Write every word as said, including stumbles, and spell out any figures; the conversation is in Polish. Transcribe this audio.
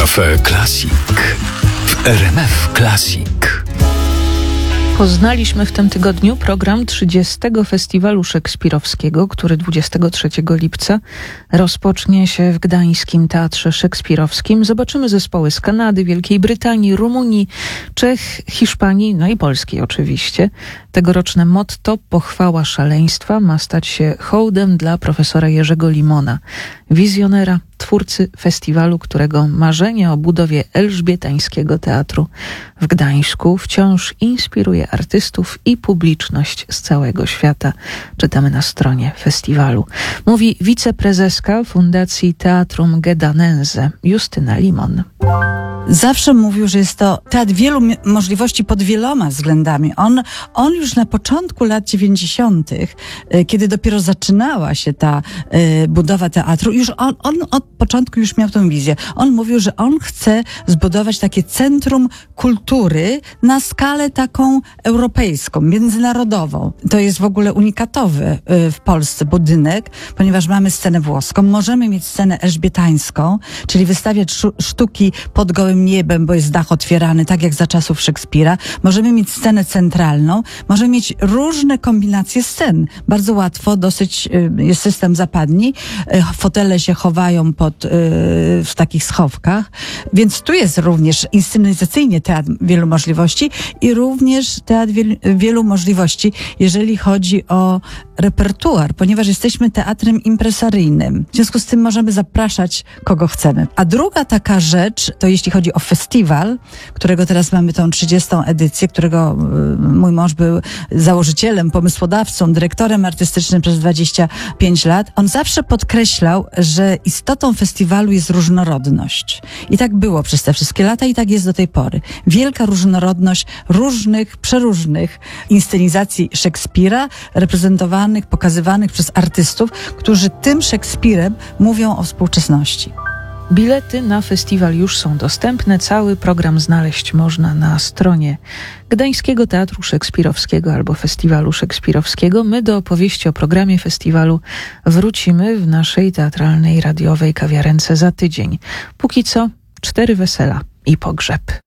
Cafe Classic w R M F Classic. Poznaliśmy w tym tygodniu program trzydziestego Festiwalu Szekspirowskiego, który dwudziestego trzeciego lipca rozpocznie się w Gdańskim Teatrze Szekspirowskim. Zobaczymy zespoły z Kanady, Wielkiej Brytanii, Rumunii, Czech, Hiszpanii, no i Polski oczywiście. Tegoroczne motto Pochwała szaleństwa ma stać się hołdem dla profesora Jerzego Limona, wizjonera, twórcy festiwalu, którego marzenie o budowie elżbietańskiego teatru w Gdańsku wciąż inspiruje artystów i publiczność z całego świata. Czytamy na stronie festiwalu. Mówi wiceprezeska Fundacji Teatrum Gedanense Justyna Limon. Zawsze mówił, że jest to teatr wielu możliwości pod wieloma względami. On, on już na początku lat dziewięćdziesiątych, kiedy dopiero zaczynała się ta y, budowa teatru, już on, on od początku już miał tę wizję. On mówił, że on chce zbudować takie centrum kultury na skalę taką europejską, międzynarodową. To jest w ogóle unikatowy y, w Polsce budynek, ponieważ mamy scenę włoską, możemy mieć scenę elżbietańską, czyli wystawiać szu- sztuki pod gołym niebem, bo jest dach otwierany, tak jak za czasów Szekspira. Możemy mieć scenę centralną, możemy mieć różne kombinacje scen. Bardzo łatwo, dosyć y, jest system zapadni, y, fotele się chowają pod, y, w takich schowkach, więc tu jest również inscenizacyjnie teatr wielu możliwości i również teatr wiel, wielu możliwości, jeżeli chodzi o repertuar, ponieważ jesteśmy teatrem impresaryjnym. W związku z tym możemy zapraszać kogo chcemy. A druga taka rzecz, to jeśli chodzi o festiwal, którego teraz mamy tą trzydziestą edycję, którego y, mój mąż był założycielem, pomysłodawcą, dyrektorem artystycznym przez dwadzieścia pięć lat. On zawsze podkreślał, że istotą festiwalu jest różnorodność. I tak było przez te wszystkie lata i tak jest do tej pory. Wielka różnorodność różnych, przeróżnych inscenizacji Szekspira, reprezentowanych, pokazywanych przez artystów, którzy tym Szekspirem mówią o współczesności. Bilety na festiwal już są dostępne. Cały program znaleźć można na stronie Gdańskiego Teatru Szekspirowskiego albo Festiwalu Szekspirowskiego. My do opowieści o programie festiwalu wrócimy w naszej teatralnej, radiowej kawiarence za tydzień. Póki co cztery wesela i pogrzeb.